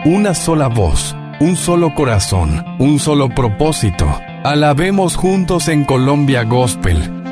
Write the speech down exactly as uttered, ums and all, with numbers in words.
una sola voz, un solo corazón, un solo propósito. Alabemos juntos en Colombia Gospel.